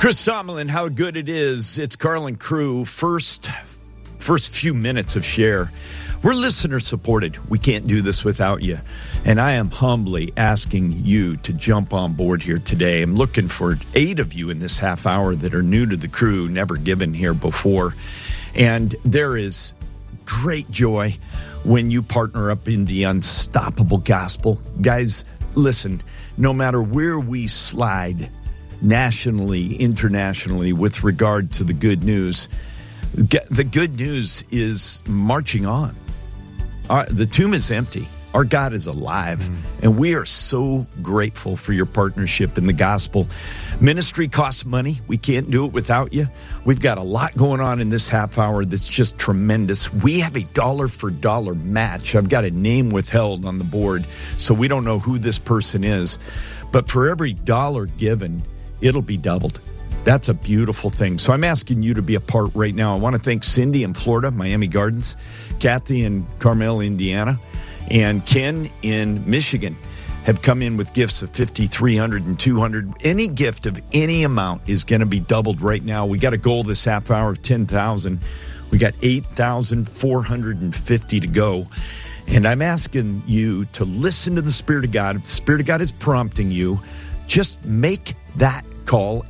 Chris Sommerlin, how good it is. It's Carlin Crew. First few minutes of share. We're listener supported. We can't do this without you. And I am humbly asking you to jump on board here today. I'm looking for 8 of you in this half hour that are new to the crew, never given here before. And there is great joy when you partner up in the unstoppable gospel. Guys, listen, no matter where we slide nationally, internationally, with regard to the good news, the good news is marching on. The tomb is empty. Our God is alive, and we are so grateful for your partnership in the gospel. Ministry costs money. We can't do it without you. We've got a lot going on in this half hour that's just tremendous. We have a dollar-for-dollar match. I've got a name withheld on the board, so we don't know who this person is. But for every dollar given, it'll be doubled. That's a beautiful thing. So I'm asking you to be a part right now. I want to thank Cindy in Florida, Miami Gardens, Kathy in Carmel, Indiana, and Ken in Michigan have come in with gifts of $50, $300, and $200. Any gift of any amount is going to be doubled right now. We got a goal this half hour of $10,000. We got $8,450 to go. And I'm asking you to listen to the Spirit of God. If the Spirit of God is prompting you, just make that call,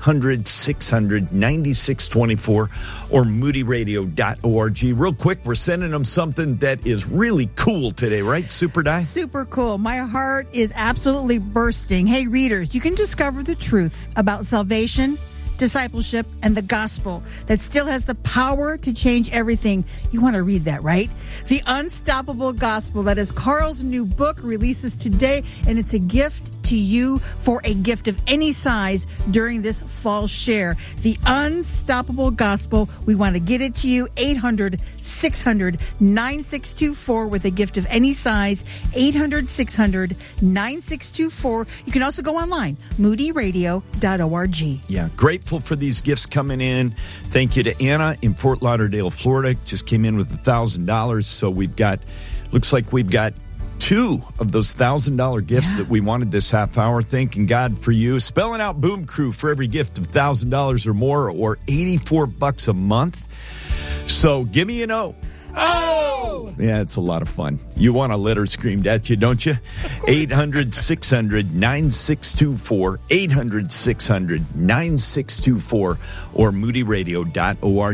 800-600-9624 or moodyradio.org. Real quick, we're sending them something that is really cool today, right, Super Di? Super cool. My heart is absolutely bursting. Hey, readers, you can discover the truth about salvation, discipleship, and the gospel that still has the power to change everything. You want to read that, right? The Unstoppable Gospel, that is Carl's new book, releases today, and it's a gift to you for a gift of any size during this fall share. The Unstoppable Gospel. We want to get it to you. 800-600-9624 with a gift of any size. 800-600-9624. You can also go online, moodyradio.org. Yeah, grateful for these gifts coming in. Thank you to Anna in Fort Lauderdale, Florida. Just came in with $1,000. So looks like we've got 2 of those $1,000 gifts that we wanted this half hour. Thanking God for you. Spelling out Boom Crew for every gift of $1,000 or more, or $84 a month. So give me an O. Oh! Yeah, it's a lot of fun. You want a letter screamed at you, don't you? 800-600-9624, 800-600-9624, or moodyradio.org.